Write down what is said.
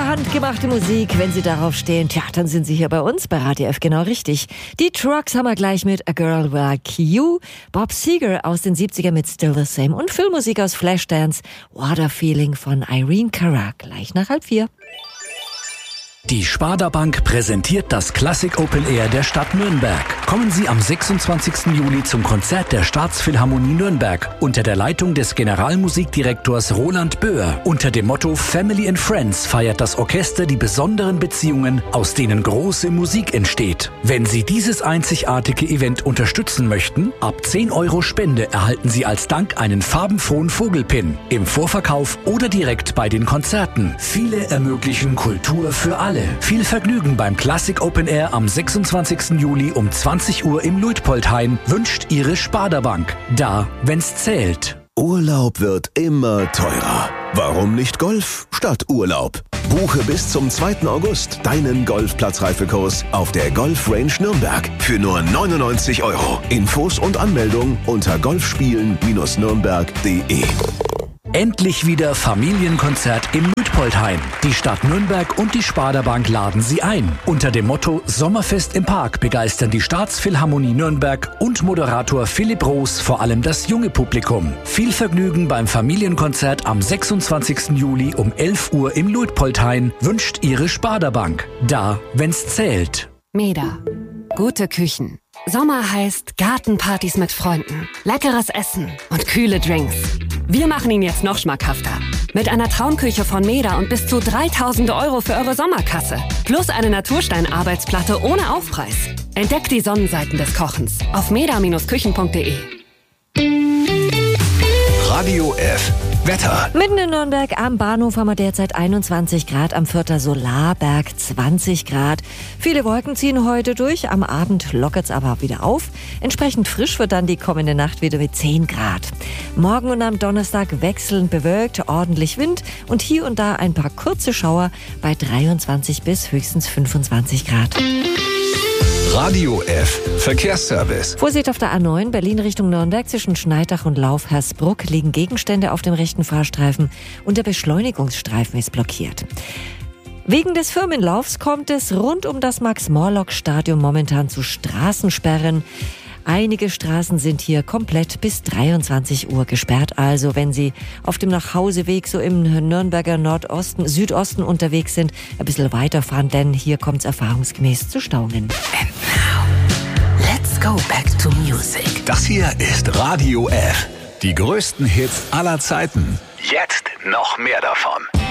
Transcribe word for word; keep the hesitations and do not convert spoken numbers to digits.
handgemachte Musik, wenn Sie darauf stehen, tja, dann sind Sie hier bei uns bei Radio F genau richtig. Die Trucks haben wir gleich mit A Girl Like You, Bob Seger aus den siebziger mit Still the Same und Filmmusik aus Flashdance, Water Feeling von Irene Cara, gleich nach halb vier. Die Sparda Bank präsentiert das Classic Open Air der Stadt Nürnberg. Kommen Sie am sechsundzwanzigsten Juli zum Konzert der Staatsphilharmonie Nürnberg unter der Leitung des Generalmusikdirektors Roland Böhr. Unter dem Motto Family and Friends feiert das Orchester die besonderen Beziehungen, aus denen große Musik entsteht. Wenn Sie dieses einzigartige Event unterstützen möchten, ab zehn Euro Spende erhalten Sie als Dank einen farbenfrohen Vogelpin. Im Vorverkauf oder direkt bei den Konzerten. Viele ermöglichen Kultur für alle. Viel Vergnügen beim Classic Open Air am sechsundzwanzigsten Juli um zwanzig Uhr im Luitpoldhain wünscht Ihre Sparda Bank. Da, wenn's zählt. Urlaub wird immer teurer. Warum nicht Golf statt Urlaub? Buche bis zum zweiten August deinen Golfplatzreifekurs auf der Golf Range Nürnberg für nur neunundneunzig Euro. Infos und Anmeldung unter golfspielen Nürnberg punkt de. Endlich wieder Familienkonzert im Luitpoldhain. Die Stadt Nürnberg und die Sparda Bank laden Sie ein. Unter dem Motto Sommerfest im Park begeistern die Staatsphilharmonie Nürnberg und Moderator Philipp Roos vor allem das junge Publikum. Viel Vergnügen beim Familienkonzert am sechsundzwanzigsten Juli um elf Uhr im Luitpoldhain wünscht Ihre Sparda Bank. Da, wenn's zählt. Meda. Gute Küchen. Sommer heißt Gartenpartys mit Freunden, leckeres Essen und kühle Drinks. Wir machen ihn jetzt noch schmackhafter. Mit einer Traumküche von Meda und bis zu dreitausend Euro für eure Sommerkasse. Plus eine Naturstein-Arbeitsplatte ohne Aufpreis. Entdeckt die Sonnenseiten des Kochens auf meda Küchen punkt de. Radio F. Wetter. Mitten in Nürnberg am Bahnhof haben wir derzeit einundzwanzig Grad, am Vierter Solarberg zwanzig Grad. Viele Wolken ziehen heute durch, am Abend lockert's aber wieder auf. Entsprechend frisch wird dann die kommende Nacht wieder mit zehn Grad. Morgen und am Donnerstag wechselnd bewölkt, ordentlich Wind und hier und da ein paar kurze Schauer bei dreiundzwanzig bis höchstens fünfundzwanzig Grad. Radio F. Verkehrsservice. Vorsicht auf der A neun, Berlin Richtung Nürnberg, zwischen Schneidach und Lauf-Hersbruck liegen Gegenstände auf dem rechten Fahrstreifen und der Beschleunigungsstreifen ist blockiert. Wegen des Firmenlaufs kommt es rund um das Max-Morlock-Stadion momentan zu Straßensperren. Einige Straßen sind hier komplett bis dreiundzwanzig Uhr gesperrt. Also wenn Sie auf dem Nachhauseweg so im Nürnberger Nordosten, Südosten unterwegs sind, ein bisschen weiterfahren, denn hier kommt es erfahrungsgemäß zu Stauungen. And now, let's go back to music. Das hier ist Radio F. Die größten Hits aller Zeiten. Jetzt noch mehr davon.